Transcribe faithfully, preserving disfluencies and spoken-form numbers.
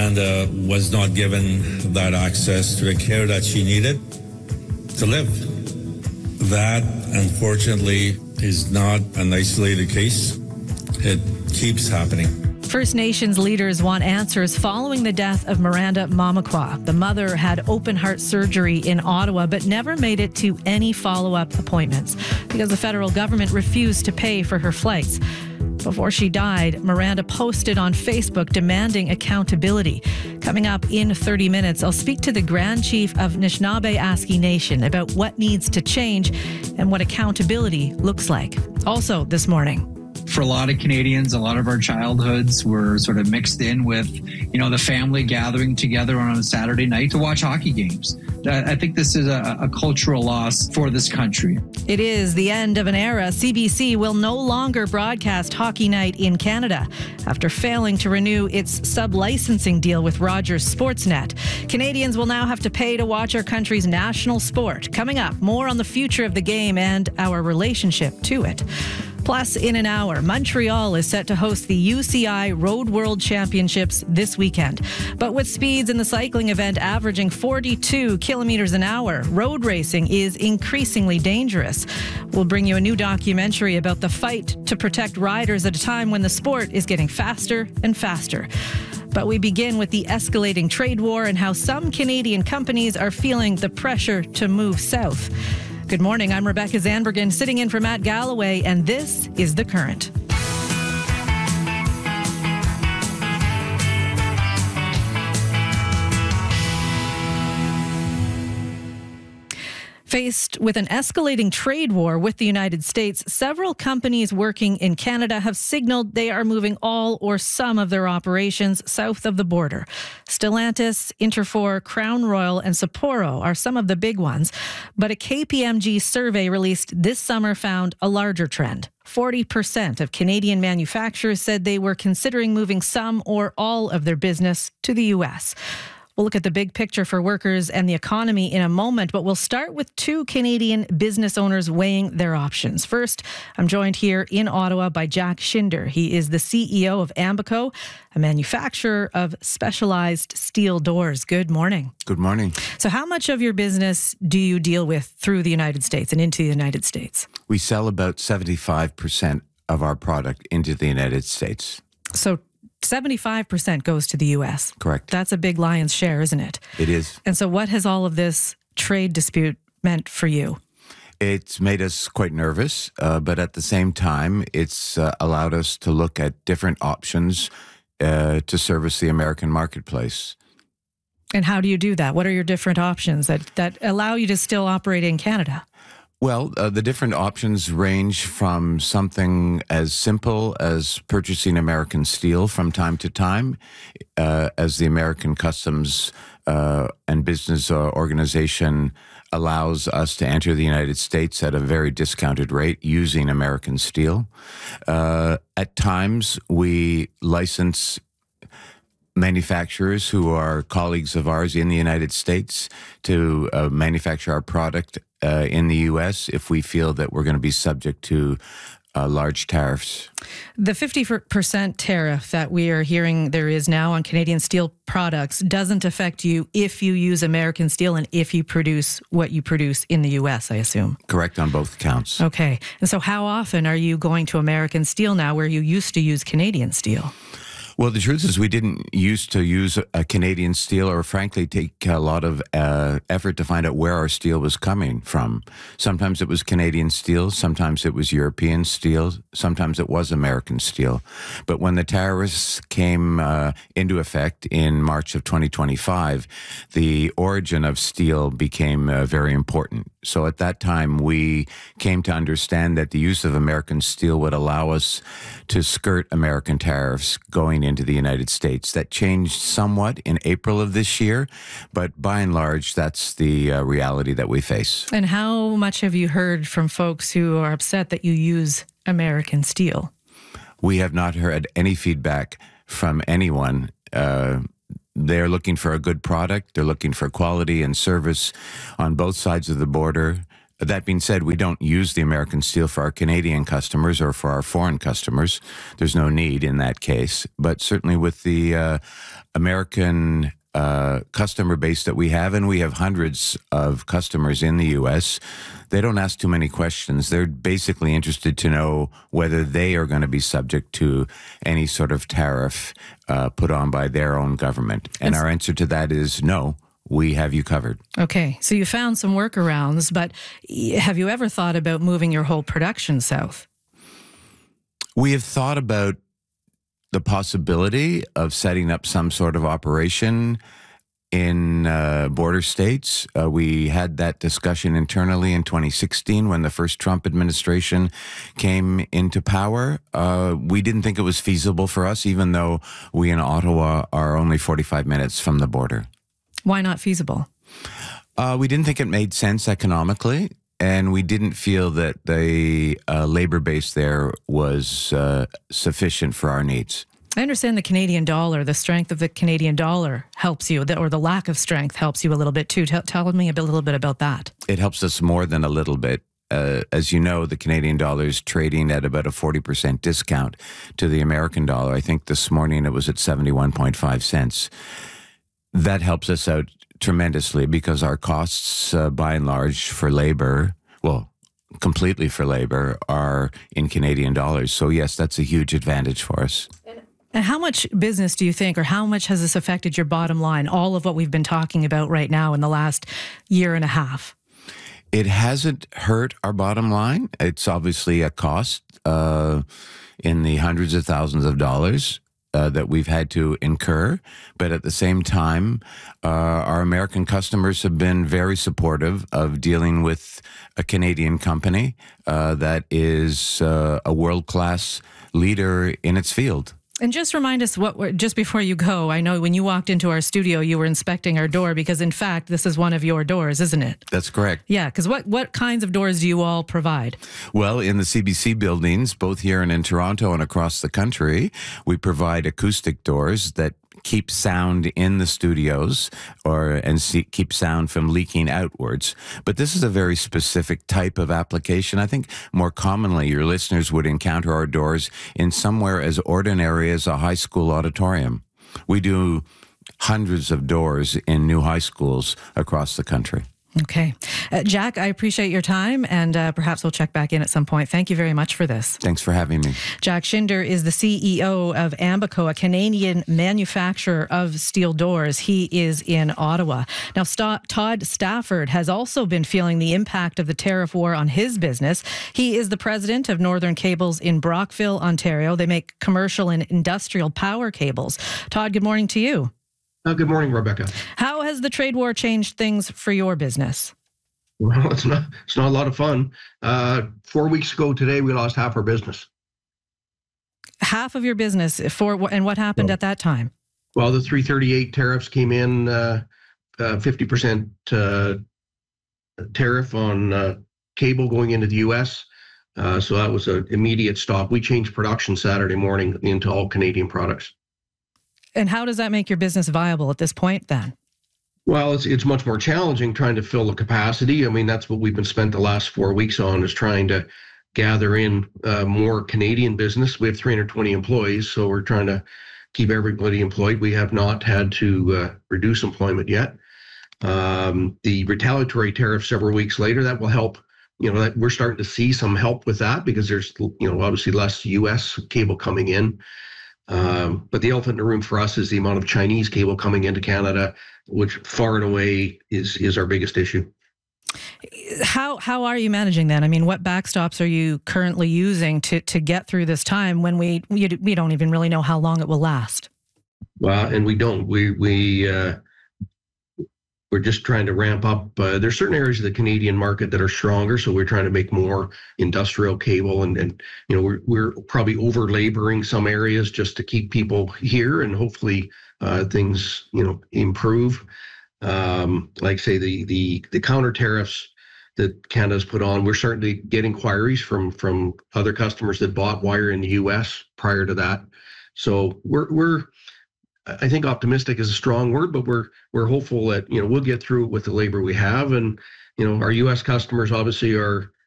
Miranda was not given that access to the care that she needed to live. That, unfortunately, is not an isolated case. It keeps happening. First Nations leaders want answers following the death of Miranda Mamakwa. The mother had open heart surgery in Ottawa, but never made it to any follow-up appointments because the federal government refused to pay for her flights. Before she died, Miranda posted on Facebook demanding accountability. Coming up in thirty minutes, I'll speak to the Grand Chief of Anishinaabe Aski Nation about what needs to change and what accountability looks like. Also this morning, for a lot of Canadians, a lot of our childhoods were sort of mixed in with, you know, the family gathering together on a Saturday night to watch hockey games. I think this is a, a cultural loss for this country. It is the end of an era. C B C will no longer broadcast Hockey Night in Canada after failing to renew its sub-licensing deal with Rogers Sportsnet. Canadians will now have to pay to watch our country's national sport. Coming up, more on the future of the game and our relationship to it. Plus, in an hour, Montreal is set to host the U C I Road World Championships this weekend. But with speeds in the cycling event averaging forty-two kilometers an hour, road racing is increasingly dangerous. We'll bring you a new documentary about the fight to protect riders at a time when the sport is getting faster and faster. But we begin with the escalating trade war and how some Canadian companies are feeling the pressure to move south. Good morning, I'm Rebecca Zandbergen, sitting in for Matt Galloway, and this is The Current. Faced with an escalating trade war with the United States, several companies working in Canada have signaled they are moving all or some of their operations south of the border. Stellantis, Interfor, Crown Royal, and Sapporo are some of the big ones. But a K P M G survey released this summer found a larger trend. forty percent of Canadian manufacturers said they were considering moving some or all of their business to the U S. We'll look at the big picture for workers and the economy in a moment, but we'll start with two Canadian business owners weighing their options. First, I'm joined here in Ottawa by Jack Schinder. He is the C E O of Ambico, a manufacturer of specialized steel doors. Good morning. Good morning. So how much of your business do you deal with through the United States and into the United States? We sell about seventy-five percent of our product into the United States. So seventy-five percent goes to the U S. Correct. That's a big lion's share, isn't it? It is. And so what has all of this trade dispute meant for you? It's made us quite nervous, uh, but at the same time, it's uh, allowed us to look at different options uh, to service the American marketplace. And how do you do that? What are your different options that, that allow you to still operate in Canada? Well, uh, the different options range from something as simple as purchasing American steel from time to time, uh, as the American Customs uh, and Business uh, Organization allows us to enter the United States at a very discounted rate using American steel. Uh, at times, we license manufacturers who are colleagues of ours in the United States to uh, manufacture our product uh, in the U S if we feel that we're going to be subject to uh, large tariffs. The fifty percent tariff that we are hearing there is now on Canadian steel products doesn't affect you if you use American steel and if you produce what you produce in the U S, I assume. Correct on both counts. Okay. And so how often are you going to American steel now where you used to use Canadian steel? Well, the truth is we didn't used to use a Canadian steel or frankly take a lot of uh, effort to find out where our steel was coming from. Sometimes it was Canadian steel, sometimes it was European steel, sometimes it was American steel. But when the tariffs came uh, into effect in March of twenty twenty-five, the origin of steel became uh, very important. So at that time, we came to understand that the use of American steel would allow us to skirt American tariffs going into the United States. That changed somewhat in April of this year, but by and large, that's the uh, reality that we face. And how much have you heard from folks who are upset that you use American steel? We have not heard any feedback from anyone. Uh, They're looking for a good product. They're looking for quality and service on both sides of the border. That being said, we don't use the American steel for our Canadian customers or for our foreign customers. There's no need in that case. But certainly with the uh, American uh, customer base that we have, and we have hundreds of customers in the U S, they don't ask too many questions. They're basically interested to know whether they are going to be subject to any sort of tariff uh, put on by their own government. And our answer to that is no. We have you covered. Okay, so you found some workarounds, but have you ever thought about moving your whole production south? We have thought about the possibility of setting up some sort of operation in uh, border states. Uh, we had that discussion internally in twenty sixteen when the first Trump administration came into power. Uh, we didn't think it was feasible for us, even though we in Ottawa are only forty-five minutes from the border. Why not feasible? Uh, we didn't think it made sense economically, and we didn't feel that the uh, labor base there was uh, sufficient for our needs. I understand the Canadian dollar, the strength of the Canadian dollar helps you, or the lack of strength helps you a little bit too. Tell, tell me a bit- little bit about that. It helps us more than a little bit. Uh, as you know, the Canadian dollar is trading at about a forty percent discount to the American dollar. I think this morning it was at seventy-one point five cents. That helps us out tremendously because our costs, uh, by and large, for labor, well, completely for labor, are in Canadian dollars. So, yes, that's a huge advantage for us. And how much business do you think, or how much has this affected your bottom line, all of what we've been talking about right now in the last year and a half? It hasn't hurt our bottom line. It's obviously a cost uh, in the hundreds of thousands of dollars uh, that we've had to incur. But at the same time, uh, our American customers have been very supportive of dealing with a Canadian company uh, that is uh, a world-class leader in its field. And just remind us what, we're, just before you go, I know when you walked into our studio, you were inspecting our door because, in fact, this is one of your doors, isn't it? That's correct. Yeah, because what, what kinds of doors do you all provide? Well, in the C B C buildings, both here and in Toronto and across the country, we provide acoustic doors that keep sound in the studios or and see, keep sound from leaking outwards. But this is a very specific type of application. I think more commonly your listeners would encounter our doors in somewhere as ordinary as a high school auditorium. We do hundreds of doors in new high schools across the country. Okay. Uh, Jack, I appreciate your time, and uh, perhaps we'll check back in at some point. Thank you very much for this. Thanks for having me. Jack Shinder is the C E O of Ambico, a Canadian manufacturer of steel doors. He is in Ottawa. Now, St- Todd Stafford has also been feeling the impact of the tariff war on his business. He is the president of Northern Cables in Brockville, Ontario. They make commercial and industrial power cables. Todd, good morning to you. Uh, good morning, Rebecca. How has the trade war changed things for your business? Well, it's not it's not a lot of fun. Uh, four weeks ago today, we lost half our business. Half of your business, for and what happened Well, at that time? Well, the three thirty-eight tariffs came in, uh, uh, fifty percent uh, tariff on uh, cable going into the U S. Uh, so that was an immediate stop. We changed production Saturday morning into all Canadian products. And how does that make your business viable at this point then? Well, it's it's much more challenging trying to fill the capacity. I mean, that's what we've been spent the last four weeks on, is trying to gather in uh, more Canadian business. We have three hundred twenty employees, so we're trying to keep everybody employed. We have not had to uh, reduce employment yet. Um, the retaliatory tariff several weeks later, that will help. You know, that we're starting to see some help with that because there's, you know, obviously less U S cable coming in. Um, but the elephant in the room for us is the amount of Chinese cable coming into Canada, which far and away is is our biggest issue. How how are you managing that? I mean, what backstops are you currently using to to get through this time when we we, we don't even really know how long it will last? Well, and we don't. We we uh, we're just trying to ramp up. Uh, there's certain areas of the Canadian market that are stronger, so we're trying to make more industrial cable, and and you know we're we're probably over laboring some areas just to keep people here, and hopefully uh, things you know improve. Um, like say the the the counter tariffs that Canada's put on, we're starting to get inquiries from from other customers that bought wire in the U S prior to that. So we're we're I think optimistic is a strong word, but we're we're hopeful that you know we'll get through it with the labor we have, and you know, our U S customers obviously are